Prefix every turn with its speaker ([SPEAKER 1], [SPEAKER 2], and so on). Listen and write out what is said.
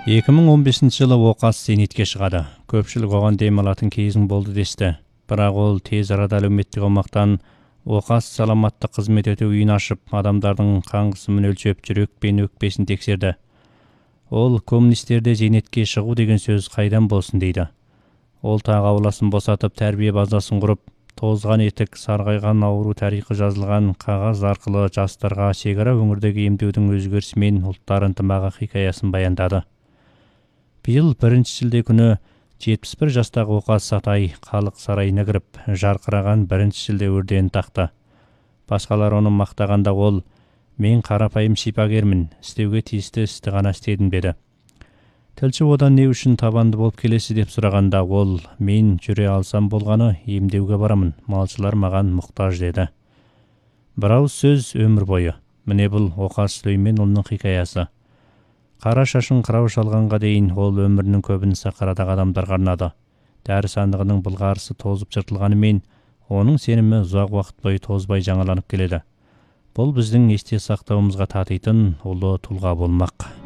[SPEAKER 1] 2015 жылы Оқас зейнетке шығады. Көпшілік оған дем алатын кезің болды десті. Бірақ ол тез арада әлеуметтік аумақтан Оқас саламатты қызмет ету үйін ашып, адамдардың қан қысымын өлшеп, жүрек пен өкпесін тексерді. Ол коммунистерде зейнетке шығу деген сөз қайдан болсын дейді. Ол тағы ауласын босатып, тәрбие базасын құрып, тозған етік, сарғайған ауру тарихы жазылған қағаз арқылы жастарға шекара өңірдегі емдеудің өзгерісі мен ұлттар ынтымағы хикаясын баяндады. Биыл 1 шілде күні 71 жастағы Оқас Сатай халық сарайына кіріп, жарқыраған 1 шілде өрден тақты. Басқалар оны мақтағанда ол: "Мен қарапайым шипагермін, істеуге тиісті істі ғана істедім" деді. Тілші одан не үшін табанды болып келесі деп сұрағанда ол: "Мен жүре алсам болғаны, емдеуге барамын, малшылар маған мұқтаж" деді. Бір ауыз сөз өмір бойы. Міне бұл Оқас Сүлейменұлының хикаясы. Қара шашын қырау шалғанға дейін ол өмірінің көбін сахарадағы адамдарға арнады. Дәрі сандығының былғарысы тозып жыртылғанымен, оның сенімі ұзақ уақыт бойы тозбай жаңаланып келеді. Бұл біздің есте сақтауымызға татитын ұлы тұлға болмақ.